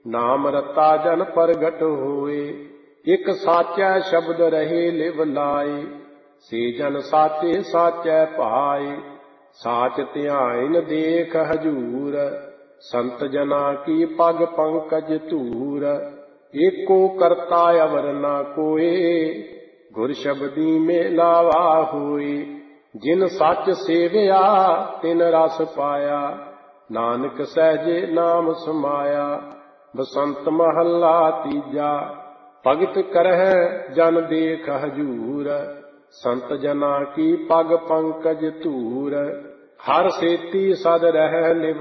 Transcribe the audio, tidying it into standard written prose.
ਨਾਮ ਰਤਾ ਜਨ ਪ੍ਰਗਟ ਹੋਏ। ਇਕ ਸਾਚੈ ਸ਼ਬਦ ਰਹੇ ਲਿਵ ਲਾਏ, ਸੇ ਜਨ ਸਾਚੇ ਸਾਚੈ ਭਾਏ। ਸਾਚ ਧਿਆਇਨ ਦੇਖ ਹਜੂਰ, ਸੰਤ ਜਨਾ ਕੀ ਪਗ ਪੰਕਜ ਧੂਰ। ਏਕੋ ਕਰਤਾ ਅਵਰ ਨਾ ਕੋਏ, ਗੁਰ ਸ਼ਬਦੀ ਮੇਲਾਵਾ ਹੋਏ। ਜਿਨ ਸੱਚ ਸੇਵਿਆ ਤਿਨ ਰਸ ਪਾਇਆ, ਨਾਨਕ ਸਹਿਜੇ ਨਾਮ ਸਮਾਇਆ। ਬਸੰਤ ਮਹੱਲਾ ਤੀਜਾ। ਭਗਤ ਕਰਹਿ ਜਨ ਦੇਖ ਹਜੂਰ, ਸੰਤ ਜਨਾ ਕੀ ਪਗ ਪੰਕਜ ਧੂਰ। ਹਰ ਸੇਤੀ ਸਦ ਰਹਿ ਲਿਵ